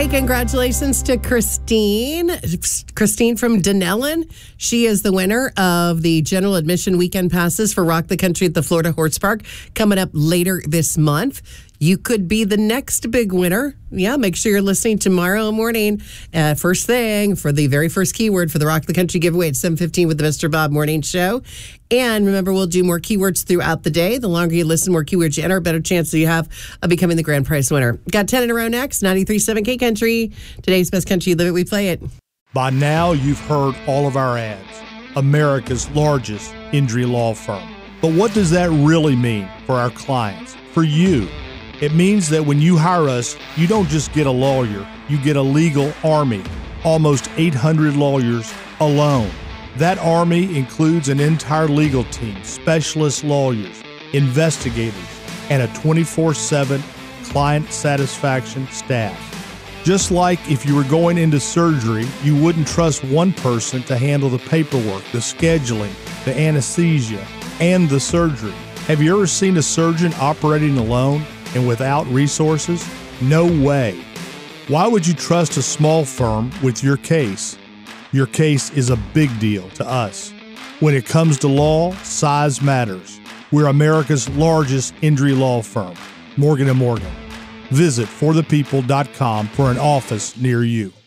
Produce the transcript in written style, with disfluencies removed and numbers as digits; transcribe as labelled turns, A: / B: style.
A: Hey, congratulations to Christine. Christine from Dunellen. She is the winner of the general admission weekend passes for Rock the Country at the Florida Horse Park coming up later this month. You could be the next big winner. Yeah, make sure you're listening tomorrow morning, first thing, for the very first keyword for the Rock the Country giveaway at 7:15 with the Mr. Bob Morning Show. And remember, we'll do more keywords throughout the day. The longer you listen, more keywords you enter, better chance that you have of becoming the grand prize winner. Got 10 in a row next, 93.7 K Country. Today's best country, live it, we play it.
B: By now, you've heard all of our ads. America's largest injury law firm. But what does that really mean for our clients, for you? It means that when you hire us, you don't just get a lawyer, you get a legal army, almost 800 lawyers alone. That army includes an entire legal team, specialist lawyers, investigators, and a 24/7 client satisfaction staff. Just like if you were going into surgery, you wouldn't trust one person to handle the paperwork, the scheduling, the anesthesia, and the surgery. Have you ever seen a surgeon operating alone and without resources? No way. Why would you trust a small firm with your case? Your case is a big deal to us. When it comes to law, size matters. We're America's largest injury law firm, Morgan & Morgan. Visit forthepeople.com for an office near you.